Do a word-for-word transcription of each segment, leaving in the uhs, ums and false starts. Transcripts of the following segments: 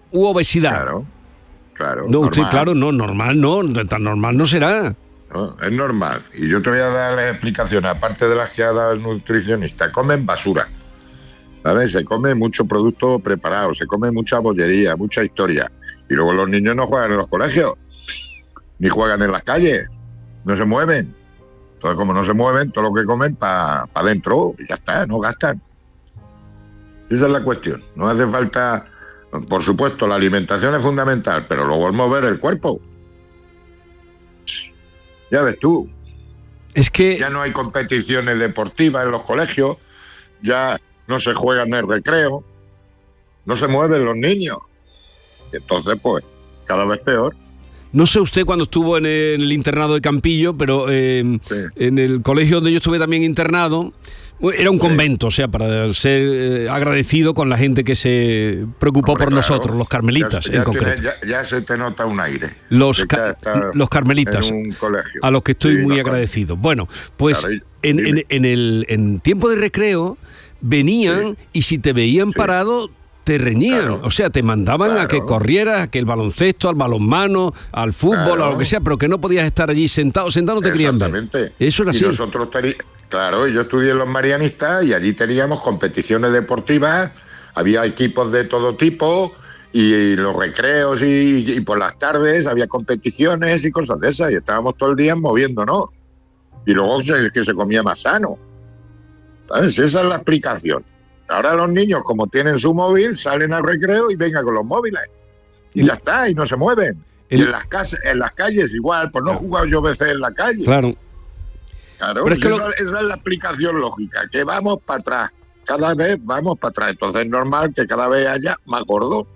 u obesidad. Claro, claro. No, normal. usted, claro, no, normal no, tan normal no será. No, es normal. Y yo te voy a dar las explicaciones, aparte de las que ha dado el nutricionista. Comen basura, ¿sabes? Se come mucho producto preparado, se come mucha bollería, mucha historia. Y luego los niños no juegan en los colegios, ni juegan en las calles, no se mueven. Entonces, como no se mueven, todo lo que comen para pa adentro, y ya está, no gastan. Esa es la cuestión. No hace falta, por supuesto, la alimentación es fundamental, pero luego el mover el cuerpo. Ya ves tú. Es que ya no hay competiciones deportivas en los colegios, ya no se juega en el recreo, no se mueven los niños. Entonces, pues, cada vez peor. No sé usted cuando estuvo en el internado de Campillo, pero eh, Sí. en el colegio donde yo estuve también internado, era un Sí. convento, o sea, para ser eh, agradecido con la gente que se preocupó Hombre, por claro. nosotros, los carmelitas ya, ya en concreto. tiene- ya, ya se te nota un aire. Los, de ca- que está los carmelitas, en un colegio. a los que estoy Sí, muy los agradecido. Bueno, pues Claro, y- en, en, dime. en el en tiempo de recreo venían Sí. y si te veían Sí. parado te reñían, Claro. o sea, te mandaban a Claro. que corrieras, a que el baloncesto, al balonmano, al fútbol, Claro. a lo que sea, pero que no podías estar allí sentado, sentado no te querían ver. Exactamente. Eso era y así. nosotros teni- claro, yo estudié en los Marianistas y allí teníamos competiciones deportivas, había equipos de todo tipo y los recreos y, y por las tardes había competiciones y cosas de esas y estábamos todo el día moviéndonos. Y luego se, que se comía más sano. ¿Sabes? Esa es la explicación. Ahora los niños, como tienen su móvil, salen al recreo y vengan con los móviles. Y El- ya está, y no se mueven. el- Y en las, casas, en las calles igual, pues no he jugado yo veces en la calle. Claro. Claro, Pero es que esa, lo- esa es la explicación lógica, que vamos para atrás. Cada vez vamos para atrás. Entonces es normal que cada vez haya más gordo.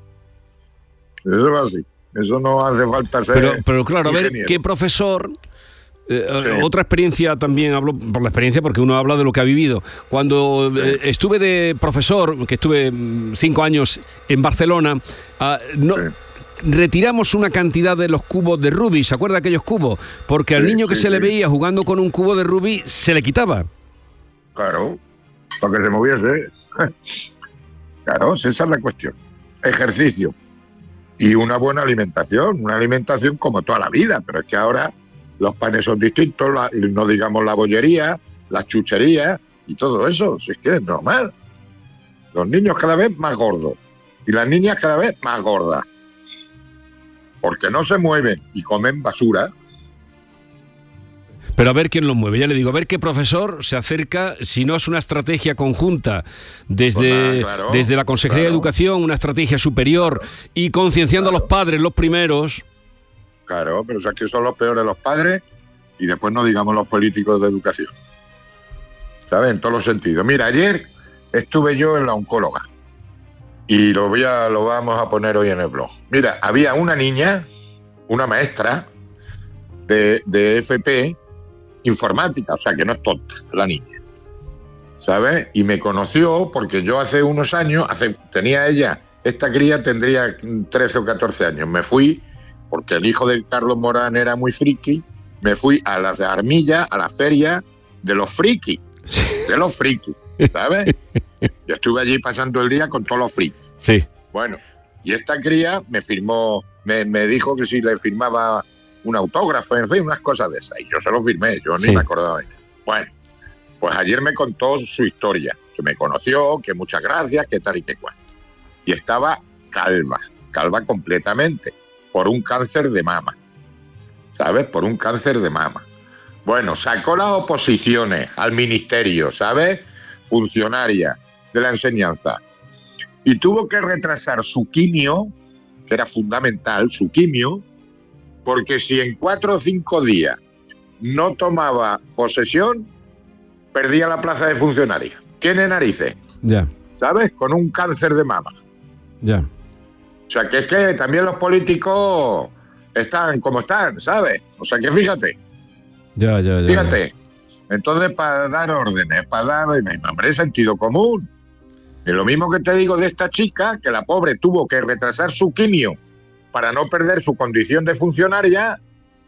Eso es así. Eso no hace falta ser Pero, pero claro, a ver, ingeniero. ¿qué profesor? eh, Sí. Otra experiencia también, hablo por la experiencia porque uno habla de lo que ha vivido. Cuando Sí. eh, estuve de profesor, que estuve mm, cinco años en Barcelona, ah, no, Sí. retiramos una cantidad de los cubos de Rubik, ¿se acuerda de aquellos cubos? Porque al Sí, niño que sí, se le sí. veía jugando con un cubo de Rubik se le quitaba. Claro, para que se moviese. Claro, esa es la cuestión. Ejercicio y una buena alimentación, una alimentación como toda la vida, pero es que ahora los panes son distintos, la- no digamos la bollería, las chucherías y todo eso, si es que es normal. Los niños cada vez más gordos y las niñas cada vez más gordas, porque no se mueven y comen basura. Pero a ver quién lo mueve, ya le digo, a ver qué profesor se acerca, si no es una estrategia conjunta desde, Pues nada, claro, desde la Consejería claro. de Educación, una estrategia superior y concienciando a los padres, los primeros. Claro, pero o sea, que son los peores los padres y después no digamos los políticos de educación. ¿Sabes? En todos los sentidos. Mira, ayer estuve yo en la oncóloga y lo, voy a, lo vamos a poner hoy en el blog. Mira, había una niña, una maestra de, de F P, informática, o sea, que no es tonta la niña, ¿sabes? Y me conoció porque yo hace unos años, hace, tenía ella, esta cría tendría trece o catorce años, me fui, porque el hijo de Carlos Morán era muy friki, me fui a las armillas, a la feria de los frikis, de los frikis, ¿sabes? Yo estuve allí pasando el día con todos los frikis. Sí. Bueno, y esta cría me firmó, me, me dijo que si le firmaba un autógrafo, en fin, unas cosas de esas. Y yo se lo firmé, yo Sí. ni me acordaba de ella. Bueno, pues ayer me contó su historia, que me conoció, que muchas gracias, que tal y que cual. Y estaba calva, calva completamente, por un cáncer de mama, ¿sabes? Por un cáncer de mama. Bueno, sacó las oposiciones al ministerio, ¿sabes? Funcionaria de la enseñanza. Y tuvo que retrasar su quimio, que era fundamental, su quimio, porque si en cuatro o cinco días no tomaba posesión, perdía la plaza de funcionaria. ¿Tiene narices? Ya, ¿Sabes? Con un cáncer de mama. ya. O sea, que es que también los políticos están como están, ¿sabes? O sea, que fíjate, Ya, ya, ya. fíjate. Entonces, para dar órdenes, para dar, hombre, sentido común. Y lo mismo que te digo de esta chica, que la pobre tuvo que retrasar su quimio para no perder su condición de funcionaria,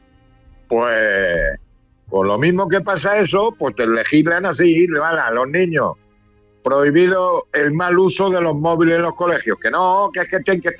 pues, pues lo mismo que pasa eso, pues te legislan así, le van a los niños prohibido el mal uso de los móviles en los colegios, que no, que es que tienen que estar